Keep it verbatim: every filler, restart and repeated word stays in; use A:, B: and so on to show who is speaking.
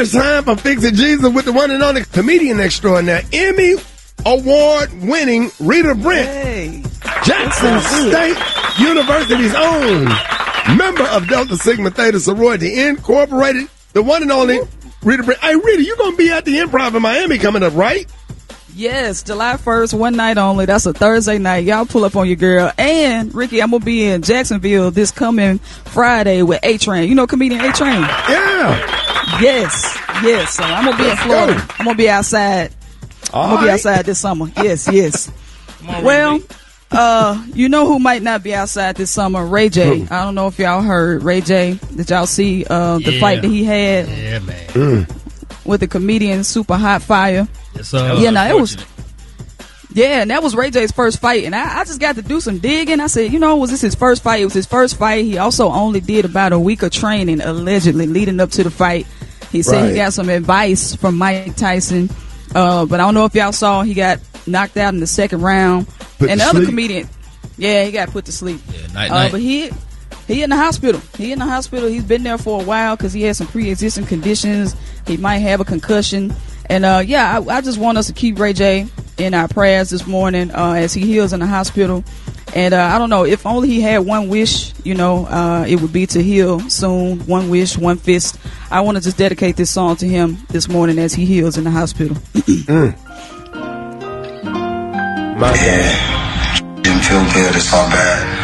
A: it's time for Fix-It Jesus with the one and only comedian extraordinaire, Emmy Award-winning Rita Brent,
B: hey.
A: Jackson State University's own member of Delta Sigma Theta Sorority Incorporated, the one and only Rita Brent. Hey, Rita, you going to be at the Improv in Miami coming up, right?
B: Yes, July first, one night only. That's a Thursday night. Y'all pull up on your girl. And, Ricky, I'm going to be in Jacksonville this coming Friday with A-Train. You know comedian A-Train?
A: Yeah.
B: Yes, yes. So I'm going to be in Florida.
A: Go.
B: I'm going to be outside.
A: All
B: I'm going to
A: right.
B: be outside this summer. Yes, yes.
C: on,
B: Well,
C: Randy.
B: uh, you know who might not be outside this summer? Ray J.
A: Who?
B: I don't know if y'all heard Ray J. Did y'all see uh, the
C: Yeah.
B: fight that he had
C: Yeah, man.
A: Mm.
B: with the comedian Super Hot Fire?
C: Yes, uh,
B: Yeah, no, it was-
C: unfortunate.
B: Yeah, and that was Ray J's first fight, and I, I just got to do some digging. I said, you know, was this his first fight? It was his first fight. He also only did about a week of training, allegedly, leading up to the fight. He said
A: Right.
B: he got some advice from Mike Tyson, uh, but I don't know if y'all saw, he got knocked out in the second round.
A: Put
B: and
A: to
B: the other
A: sleep?
B: comedian, yeah, he got put to sleep.
C: Yeah, night,
B: Uh,
C: night.
B: but he he in the hospital. He in the hospital. He's been there for a while because he had some pre-existing conditions. He might have a concussion. And uh, yeah, I, I just want us to keep Ray J in our prayers this morning uh, as he heals in the hospital. And uh, I don't know, if only he had one wish, you know, uh, it would be to heal soon. One wish, one fist. I want to just dedicate this song to him this morning as he heals in the hospital.
A: Mm. My God.
D: Didn't feel good, it's all bad.